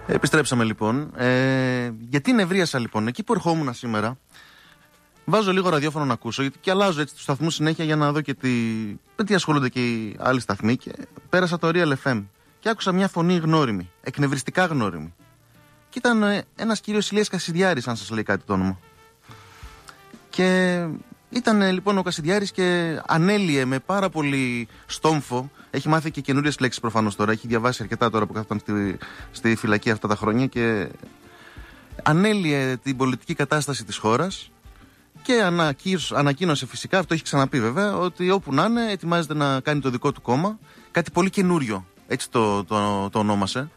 Επιστρέψαμε λοιπόν. Γιατί νευρίασα λοιπόν? Εκεί που ερχόμουν σήμερα, βάζω λίγο ραδιόφωνο να ακούσω, γιατί και αλλάζω έτσι τους σταθμούς συνέχεια για να δω και με τι ασχολούνται και οι άλλοι σταθμοί. Και πέρασα το Real FM και άκουσα μια φωνή γνώριμη, εκνευριστικά γνώριμη. Και ήταν ένας κύριος Ηλίας Κασιδιάρης, αν σας λέει κάτι το όνομα. Και ήταν λοιπόν ο Κασιδιάρης και ανέλυε με πάρα πολύ στόμφο. Έχει μάθει και καινούριες λέξεις προφανώς τώρα. Έχει διαβάσει αρκετά τώρα που κάθονταν στη φυλακή αυτά τα χρόνια. Και ανέλυε την πολιτική κατάσταση της χώρας. Και ανακοίνωσε φυσικά, αυτό έχει ξαναπεί βέβαια, ότι όπου να είναι ετοιμάζεται να κάνει το δικό του κόμμα. Κάτι πολύ καινούριο, έτσι το ονόμασε.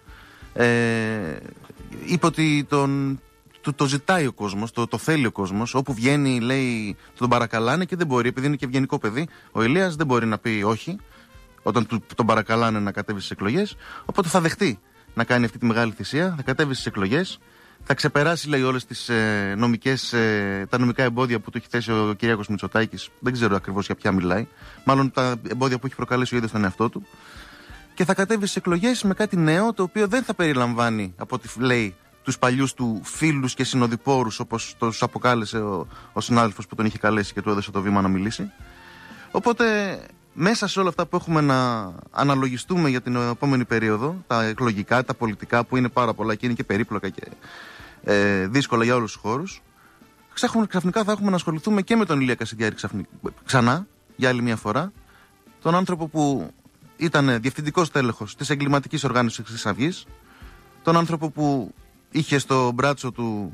Είπε ότι το ζητάει ο κόσμος, το θέλει ο κόσμος. Όπου βγαίνει, λέει, τον παρακαλάνε και δεν μπορεί, επειδή είναι και ευγενικό παιδί. Ο Ηλίας δεν μπορεί να πει όχι όταν τον παρακαλάνε να κατέβει στις εκλογές. Οπότε θα δεχτεί να κάνει αυτή τη μεγάλη θυσία, θα κατέβει στις εκλογές. Θα ξεπεράσει, λέει, όλες τις τα νομικά εμπόδια που του έχει θέσει ο Κυριάκος Μητσοτάκης. Δεν ξέρω ακριβώς για ποια μιλάει. Μάλλον τα εμπόδια που έχει προκαλέσει ο ίδιος στον εαυτό του. Και θα κατέβει στις εκλογές με κάτι νέο, το οποίο δεν θα περιλαμβάνει, από ό,τι λέει, τους παλιούς του φίλους και συνοδοιπόρους, όπως τους αποκάλεσε ο συνάδελφος που τον είχε καλέσει και του έδωσε το βήμα να μιλήσει. Οπότε, μέσα σε όλα αυτά που έχουμε να αναλογιστούμε για την επόμενη περίοδο, τα εκλογικά, τα πολιτικά, που είναι πάρα πολλά και είναι και περίπλοκα και δύσκολα για όλους τους χώρους, ξαφνικά θα έχουμε να ασχοληθούμε και με τον Ηλία Κασιδιάρη ξανά, για άλλη μια φορά, τον άνθρωπο που ήταν διευθυντικός τέλεχος της εγκληματικής οργάνωσης της Χρυσής Αυγής, τον άνθρωπο που είχε στο μπράτσο του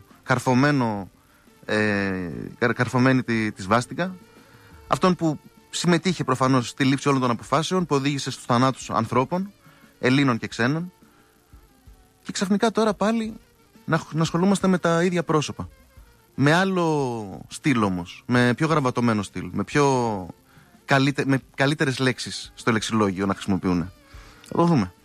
καρφωμένη τη σβάστηκα, αυτόν που συμμετείχε προφανώς στη λήψη όλων των αποφάσεων, που οδήγησε στους θανάτους ανθρώπων, Ελλήνων και ξένων, και ξαφνικά τώρα πάλι να ασχολούμαστε με τα ίδια πρόσωπα. Με άλλο στυλ όμως, με πιο γραμματωμένο στυλ, με καλύτερες λέξεις στο λεξιλόγιο να χρησιμοποιούν. Θα το δούμε.